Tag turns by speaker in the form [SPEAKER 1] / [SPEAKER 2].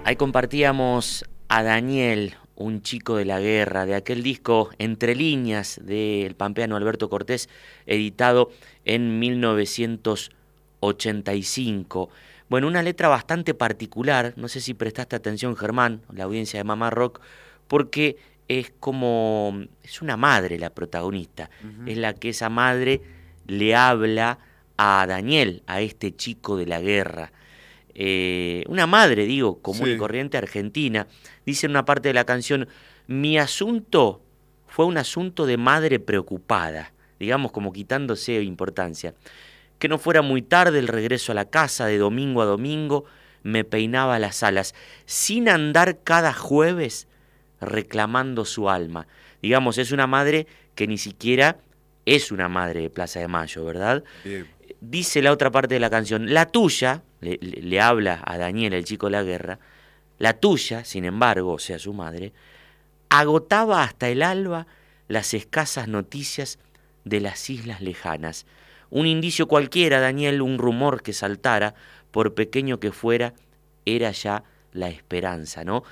[SPEAKER 1] Ahí compartíamos a Daniel, un chico de la guerra, de aquel disco Entre líneas del pampeano Alberto Cortés, editado en 1985. Bueno, una letra bastante particular, no sé si prestaste atención, Germán, la audiencia de Mamá Rock, porque es una madre la protagonista,
[SPEAKER 2] Ujú.
[SPEAKER 1] es la que esa madre le habla a Daniel, a este chico de la guerra. Una madre, digo, común y
[SPEAKER 2] Sí,
[SPEAKER 1] corriente argentina, dice en una parte de la canción: mi asunto fue un asunto de madre preocupada, digamos como quitándose importancia. Que no fuera muy tarde el regreso a la casa, de domingo a domingo, me peinaba las alas, sin andar cada jueves reclamando su alma. Digamos, es una madre que ni siquiera es una madre de Plaza de Mayo, ¿verdad?
[SPEAKER 2] bien.
[SPEAKER 1] Dice la otra parte de la canción: la tuya, le habla a Daniel, el chico de la guerra, la tuya, sin embargo, o sea, su madre, agotaba hasta el alba las escasas noticias de las islas lejanas. Un indicio cualquiera, Daniel, un rumor que saltara, por pequeño que fuera, era ya la esperanza, ¿no?